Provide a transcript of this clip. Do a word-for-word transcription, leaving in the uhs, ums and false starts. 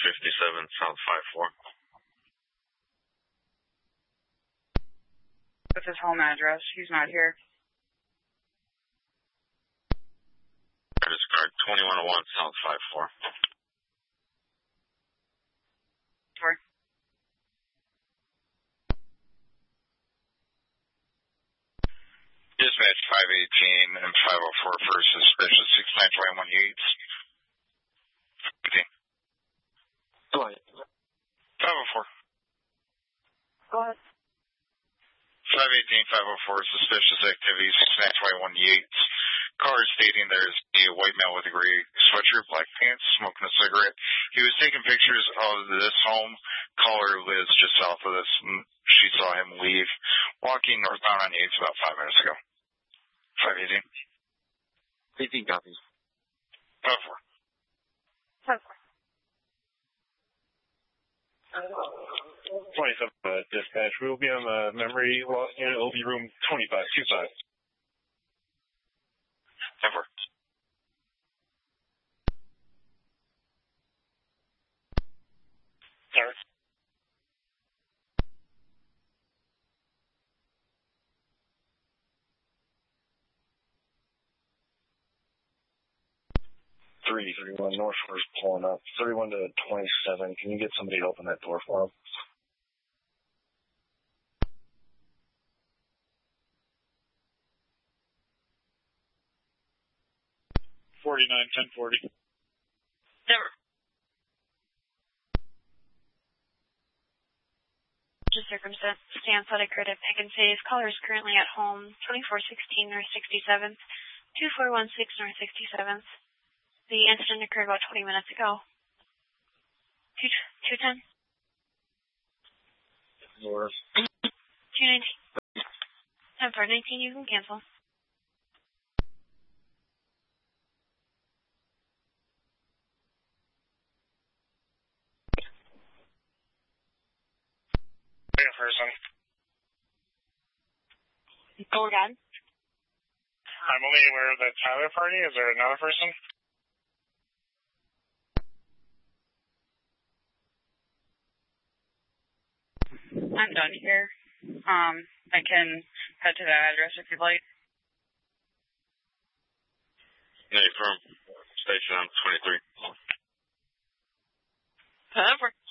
fifty-seven South five four. That's his home address. He's not here. That is correct. twenty-one oh one South five four. Sorry. Dispatch five eighteen and five oh four for suspicious six nine two one eight. Go ahead. five oh four. Go ahead. five eighteen, five oh four, suspicious activity, six nine two one eight. Car stating there is a white male with a gray sweatshirt, black pants, smoking a cigarette. He was taking pictures of this home. Caller lives just south of this. And she saw him leave, walking northbound on eighth about five minutes ago. five eighteen. eighteen copies. five oh four. five four. twenty-seven uh, dispatch. We will be on the memory loss unit. It will be room twenty-five two five. Ever. Sorry. Three thirty-one North Shore is pulling up. Thirty-one to twenty-seven. Can you get somebody to open that door for him? Forty-nine ten forty. Never. Just circumstance that occurred at Pick and Save. Caller is currently at home. twenty-four sixteen North sixty-seventh. two four one six North sixty-seventh. The incident occurred about twenty minutes ago. two ten. Or two nineteen. ten four nineteen, you can cancel. Person. Go again. I'm only aware of the Tyler party. Is there another person? I'm done here. Um, I can head to that address if you'd like. Hey, from station on twenty-three. Whatever.